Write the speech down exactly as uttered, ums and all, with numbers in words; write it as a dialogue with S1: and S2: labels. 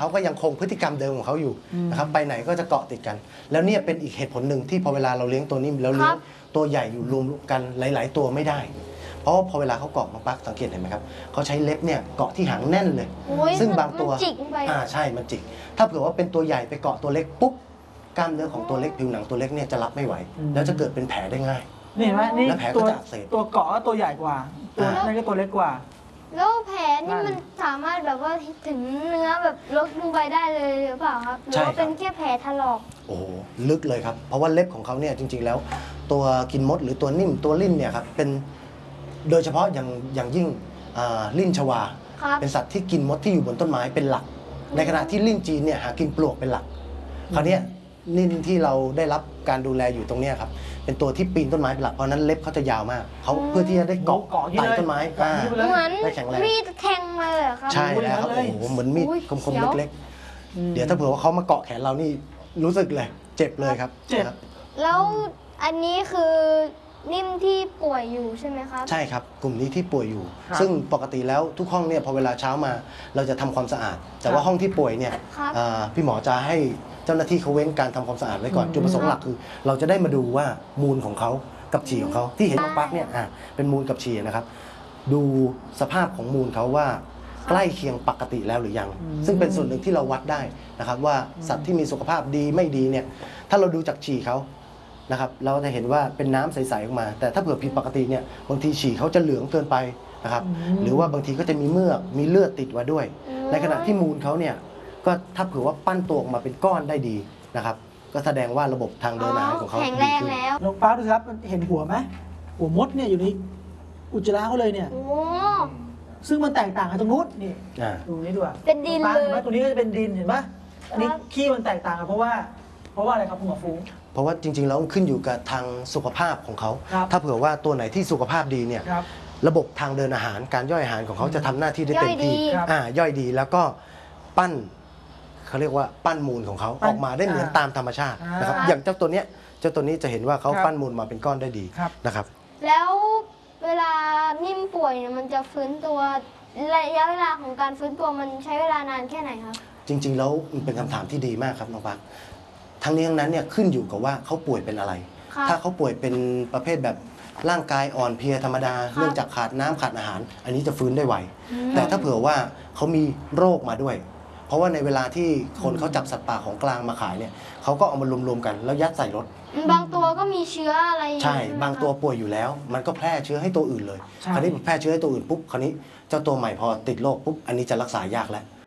S1: เขาก็ยังคงพฤติกรรมเดิมของเขาอยู่นะครับไปไหนก็จะเกาะติดกัน แล้วเนี่ยเป็นอีกเหตุผลหนึ่งที่พอเวลาเราเลี้ยงตัวนิ่มแล้วเลี้ยงตัวใหญ่อยู่รวมกันหลาย ๆ ตัวไม่ได้เพราะพอเวลาเขาเกาะน้องปักสังเกตเห็นไหมครับเขาใช้เล็บเนี่ยเกาะที่หางแน่นเลยซึ่งบางตัวอ่าใช่มันจิกถ้าเผื่อว่าเป็นตัวใหญ่ไปเกาะตัวเล็กปุ๊บกล้ามเนื้อของตัวเล็กผิวหนังตัวเล็กเนี่ยจะรับไม่ไหวแล้วจะเกิดเป็นแผลได้ง่าย
S2: นี่เห็นไหมนี่ตัวตัวเกาะตัวใหญ่กว่าตัวนั่นก็ตัวเล็กกว่า
S3: แล้วแผลนี่มันสามารถแบบว่าถึงเนื้อแบบลึกลงไปได้เลยหรือเปล่าครับหรือว่าเป็นแค่แผลถลอก
S1: โอ้โหลึกเลยครับเพราะว่าเล็บของเขาเนี่ยจริงๆแล้วตัวกินมดหรือตัวนิ่มตัวลิ้นเนี่ยครับเป็นโดยเฉพาะอย่างอย่างยิ่งลิ้นชวาเป็นสัตว์ที่กินมดที่อยู่บนต้นไม้เป็นหลักในขณะที่ลิ้นจีนเนี่ยหากินปลวกเป็นหลักคราวนี้ลิ้นที่เราได้รับการดูแลอยู่ตรงนี้ครับเป็นตัวที่ปีนต้นไม้เป็นหลักเพราะนั้นเล็บเขาจะยาวมากเขาเพื่อที่จะได้เกาะไต่ต้นไม้
S3: ได้แข็งแรงมีดแทงมาเลยครับ
S1: ใช่แล้วครับโอ้โหเหมือนมีดคมๆเล็กๆเดี๋ยวถ้าเผื่อว่าเขามาเกาะแขนเรานี่รู้สึกเลยเจ็บเลยครับ
S2: เจ็บ
S3: แล้วอันนี้คือนิ่มที่ป่วยอยู่ใช่ไหมครับ
S1: ใช่ครับกลุ่มนี้ที่ป่วยอยู่ซึ่งปกติแล้วทุกห้องเนี่ยพอเวลาเช้ามาเราจะทำความสะอาดแต่ว่าห้องที่ป่วยเนี่ยพี่หมอจะให้เจ้าหน้าที่เขาเว้นการทำความสะอาดไว้ก่อนจุดประสงค์หลักคือเราจะได้มาดูว่ามูลของเขากับฉี่ของเขาที่เห็นปักเนี่ยอ่ะเป็นมูลกับฉี่นะครับดูสภาพของมูลเขาว่าใกล้เคียงปกติแล้วหรือยังซึ่งเป็นส่วนหนึ่งที่เราวัดได้นะครับว่าสัตว์ที่มีสุขภาพดีไม่ดีเนี่ยถ้าเราดูจากฉี่เขานะครับเราจะเห็นว่าเป็นน้ำใสๆออกมาแต่ถ้าเผื่อผิดปกติเนี่ยบางทีฉี่เขาจะเหลืองเกินไปนะครับหรือว่าบางทีก็จะมีเมือกมีเลือดติดมาด้วยในขณะที่มูลเขาเนี่ยก็ถ้าเผื่อว่าปั้นตัวออกมาเป็นก้อนได้ดีนะครับก็แสดงว่าระบบทางเดินอาหารของเขาดีขึ้น
S2: น้องป้าดูครับเห็นหัวไหมหัวมดเนี่ยอยู่ในอุจจาระเขาเลยเนี่ยซึ่งมันแตกต่างกันตรงนู้นนี่ตรงนี้ด้วย
S3: เป็นดินเลย
S2: ตรงนี้ก็จะเป็นดินเห็นไหมอันนี้ขี้มันแตกต่างกันเพราะว่าเพราะว่าอะไรครับคุณหมอฟู
S1: เพราะว่าจริงๆแล้วขึ้นอยู่กับทางสุขภาพของเขาถ้าเผื่อว่าตัวไหนที่สุขภาพดีเนี่ยระบบทางเดินอาหารการย่อยอาหารของเขาจะทำหน้าที่ได้เต็มที่อ่าย่อยดีแล้วก็ปั้นเขาเรียกว่าปั้นมูลของเขาออกมาได้เหมือนตามธรรมชาตินะครับอย่างเจ้าตัวเนี้ยเจ้าตัวนี้จะเห็นว่าเขาปั้นมูลมาเป็นก้อนได้ดีนะครับ
S3: แล้วเวลานิ่มป่วยเนี่ยมันจะฟื้นตัวระยะเวลาของการฟื้นตัวมันใช้เวลานานแค่ไหนครับ
S1: จริงๆแล้วมันเป็นคำถามที่ดีมากครับน้องปักทั้งนี้ทั้งนั้นเนี่ยขึ้นอยู่กับว่าเขาป่วยเป็นอะไรถ้าเขาป่วยเป็นประเภทแบบร่างกายอ่อนเพลียธรรมดาเนื่องจากขาดน้ำขาดอาหารอันนี้จะฟื้นได้ไวแต่ถ้าเผื่อว่าเขามีโรคมาด้วยเพราะว่าในเวลาที่คนเขาจับสัตว์ป่าของกลางมาขายเนี่ยเขาก็เอามารวมๆกันแล้วยัดใส่รถ
S3: บางตัวก็มีเชื้ออะไร
S1: ใช่บางตัวป่วยอยู่แล้วมันก็แพร่เชื้อให้ตัวอื่นเลยคราวนี้แพร่เชื้อให้ตัวอื่นปุ๊บคราวนี้เจ้าตัวใหม่พอติดโรคปุ๊บอันนี้จะรักษายากแล้ว